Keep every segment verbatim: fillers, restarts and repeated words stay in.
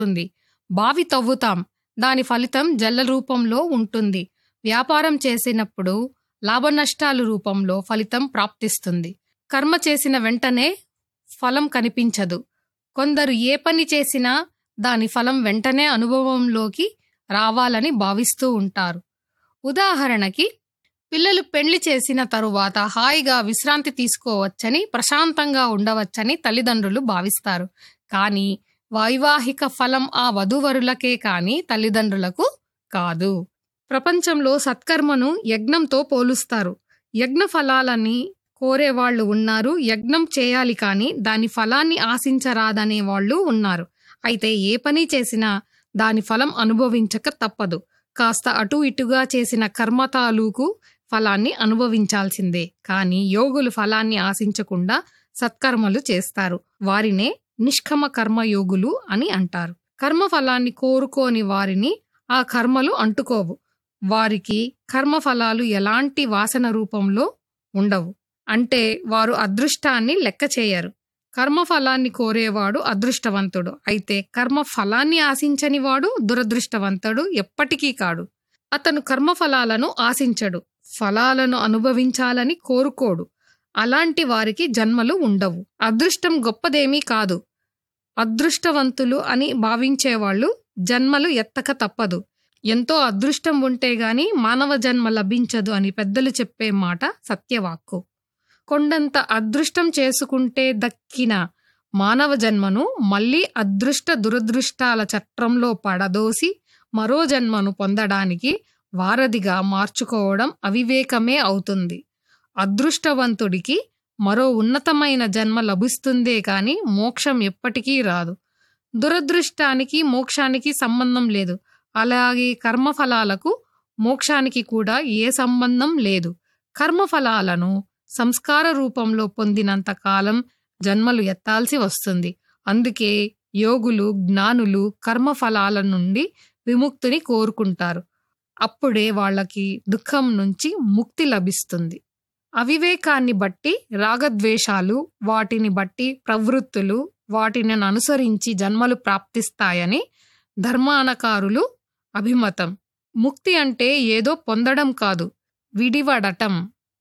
ఉంటుంది. బావి తవ్వుతాం, దాని ఫలితం జల రూపంలో ఉంటుంది. వ్యాపారం చేసినప్పుడు లాభనష్టాలు రూపంలో ఫలితం ప్రాప్తిస్తుంది. కర్మ చేసిన వెంటనే ఫలం కనిపించదు. కొందరు ఏ పని చేసినా దాని ఫలం వెంటనే అనుభవంలోకి రావాలని భావిస్తూ ఉంటారు. ఉదాహరణకి, పిల్లలు పెళ్లి చేసిన తరువాత హాయిగా విశ్రాంతి తీసుకోవచ్చని, ప్రశాంతంగా ఉండవచ్చని తల్లిదండ్రులు భావిస్తారు. కానీ వైవాహిక ఫలం ఆ వధూవరులకే కానీ తల్లిదండ్రులకు కాదు. ప్రపంచంలో సత్కర్మను యజ్ఞంతో పోలుస్తారు. యజ్ఞ ఫలాలని కోరేవాళ్లు ఉన్నారు, యజ్ఞం చేయాలి కానీ దాని ఫలాన్ని ఆశించరాదనే వాళ్ళు ఉన్నారు. అయితే ఏ పని చేసినా దాని ఫలం అనుభవించక తప్పదు. కాస్త అటు ఇటుగా చేసిన కర్మ తాలూకు ఫలాన్ని అనుభవించాల్సిందే. కానీ యోగులు ఫలాన్ని ఆశించకుండా సత్కర్మలు చేస్తారు. వారినే నిష్కమ కర్మయోగులు అని అంటారు. కర్మ ఫలాన్ని కోరుకోని వారిని ఆ కర్మలు అంటుకోవు. వారికి కర్మఫలాలు ఎలాంటి వాసన రూపంలో ఉండవు. అంటే వారు అదృష్టాన్ని లెక్క చేయరు. కర్మఫలాన్ని కోరేవాడు అదృష్టవంతుడు. అయితే కర్మ ఫలాన్ని ఆశించని వాడు దురదృష్టవంతుడు ఎప్పటికీ కాడు. అతను కర్మఫలాలను ఆశించడు, ఫలాలను అనుభవించాలని కోరుకోడు. అలాంటి వారికి జన్మలు ఉండవు. అదృష్టం గొప్పదేమీ కాదు. అదృష్టవంతులు అని భావించేవాళ్ళు జన్మలు ఎత్తక తప్పదు. ఎంతో అదృష్టం ఉంటే గాని మానవ జన్మ లభించదు అని పెద్దలు చెప్పే మాట సత్యవాక్కు. కొండంత అదృష్టం చేసుకుంటే దక్కిన మానవ జన్మను మళ్ళీ అదృష్ట దురదృష్టాల చట్రంలో పడదోసి మరో జన్మను పొందడానికి వారధిగా మార్చుకోవడం అవివేకమే అవుతుంది. అదృష్టవంతుడికి మరో ఉన్నతమైన జన్మ లభిస్తుందే కాని మోక్షం ఎప్పటికీ రాదు. దురదృష్టానికి మోక్షానికి సంబంధం లేదు. అలాగే కర్మఫలాలకు మోక్షానికి కూడా ఏ సంబంధం లేదు. కర్మఫలాలను సంస్కార రూపంలో పొందినంత కాలం జన్మలు ఎత్తాల్సి వస్తుంది. అందుకే యోగులు, జ్ఞానులు కర్మఫలాల నుండి విముక్తిని కోరుకుంటారు. అప్పుడే వాళ్ళకి దుఃఖం నుంచి ముక్తి లభిస్తుంది. అవివేకాన్ని బట్టి రాగద్వేషాలు, వాటిని బట్టి ప్రవృత్తులు, వాటిని అనుసరించి జన్మలు ప్రాప్తిస్తాయని ధర్మానకారులు అభిమతం. ముక్తి అంటే ఏదో పొందడం కాదు, విడివడటం.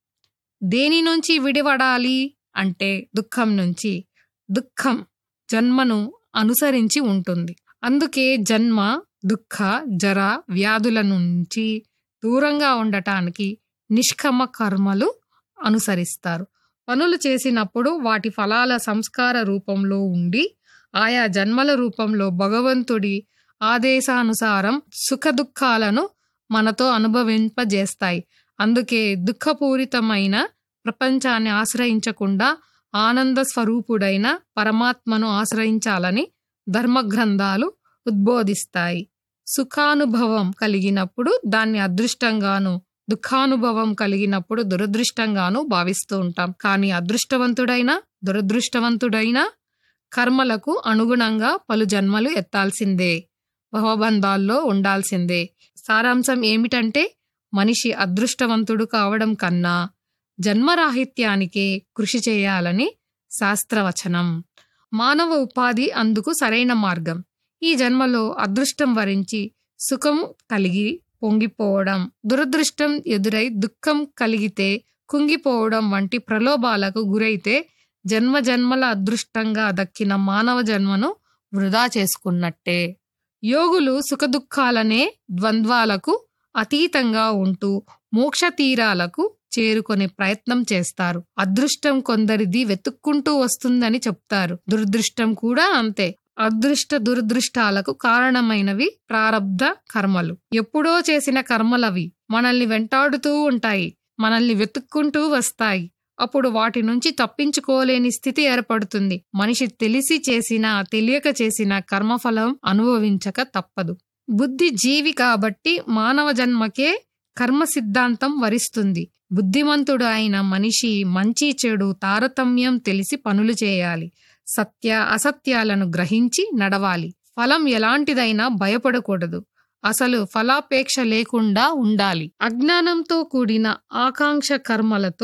దేని నుంచి విడివడాలి అంటే దుఃఖం నుంచి. దుఃఖం జన్మను అనుసరించి ఉంటుంది. అందుకే జన్మ, దుఃఖ, జర, వ్యాధుల నుంచి దూరంగా ఉండటానికి నిష్కమ కర్మలు అనుసరిస్తారు. పనులు చేసినప్పుడు వాటి ఫలాల సంస్కార రూపంలో ఉండి ఆయా జన్మల రూపంలో భగవంతుడి ఆదేశానుసారం సుఖదుఖాలను మనతో అనుభవింపజేస్తాయి. అందుకే దుఃఖపూరితమైన ప్రపంచాన్ని ఆశ్రయించకుండా ఆనంద స్వరూపుడైన పరమాత్మను ఆశ్రయించాలని ధర్మగ్రంథాలు ఉద్బోధిస్తాయి. సుఖానుభవం కలిగినప్పుడు దాన్ని అదృష్టంగాను, దుఃఖానుభవం కలిగినప్పుడు దురదృష్టంగాను భావిస్తూ ఉంటాం. కానీ అదృష్టవంతుడైనా దురదృష్టవంతుడైనా కర్మలకు అనుగుణంగా పలు జన్మలు ఎత్తాల్సిందే, భవబంధాల్లో ఉండాల్సిందే. సారాంశం ఏమిటంటే మనిషి అదృష్టవంతుడు కావడం కన్నా జన్మరాహిత్యానికే కృషి చేయాలని శాస్త్రవచనం. మానవ ఉపాధి అందుకు సరైన మార్గం. ఈ జన్మలో అదృష్టం వరించి సుఖం కలిగి పొంగిపోవడం, దురదృష్టం ఎదురై దుఃఖం కలిగితే కుంగిపోవడం వంటి ప్రలోభాలకు గురైతే జన్మ జన్మల అదృష్టంగా దక్కిన మానవ జన్మను వృధా చేసుకున్నట్టే. యోగులు సుఖదుఖాలనే ద్వంద్వాలకు అతీతంగా ఉంటూ మోక్ష తీరాలకు చేరుకునే ప్రయత్నం చేస్తారు. అదృష్టం కొందరిది వెతుక్కుంటూ వస్తుందని చెప్తారు. దురదృష్టం కూడా అంతే. అదృష్ట దురదృష్టాలకు కారణమైనవి ప్రారబ్ధ కర్మలు. ఎప్పుడో చేసిన కర్మలవి మనల్ని వెంటాడుతూ ఉంటాయి, మనల్ని వెతుక్కుంటూ వస్తాయి. అప్పుడు వాటి నుంచి తప్పించుకోలేని స్థితి ఏర్పడుతుంది. మనిషి తెలిసి చేసినా తెలియక చేసిన కర్మఫలం అనుభవించక తప్పదు. బుద్ధి జీవి కాబట్టి మానవ జన్మకే కర్మ సిద్ధాంతం వరిస్తుంది. బుద్ధిమంతుడు అయిన మనిషి మంచి చెడు తారతమ్యం తెలిసి పనులు చేయాలి. సత్య అసత్యాలను గ్రహించి నడవాలి. ఫలం ఎలాంటిదైనా భయపడకూడదు. అసలు ఫలాపేక్ష లేకుండా ఉండాలి. అజ్ఞానంతో కూడిన ఆకాంక్ష కర్మలతో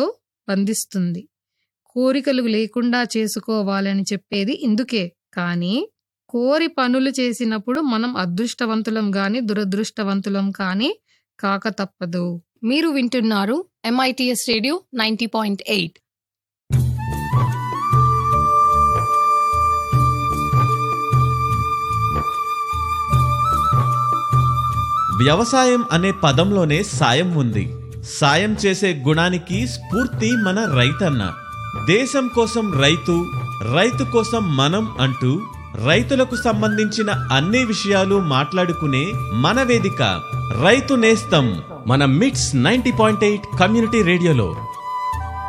బంధిస్తుంది. కోరికలు లేకుండా చేసుకోవాలని చెప్పేది ఇందుకే. కానీ కోరి పనులు చేసినప్పుడు మనం అదృష్టవంతులం గాని దురదృష్టవంతులం కానీ కాక తప్పదు. మీరు వింటున్నారు MITS radio ninety point eight. వ్యవసాయం అనే పదంలోనే సాయం ఉంది. సాయం చేసే గుణానికి స్ఫూర్తి మన రైతన్న. దేశం కోసం రైతు, రైతు కోసం మనం అంటూ రైతులకు సంబంధించిన అన్ని విషయాలు మాట్లాడుకునే మన వేదిక రైతు నేస్తం మన మిట్స్ నైంటీ పాయింట్ ఎయిట్ కమ్యూనిటీ రేడియోలో.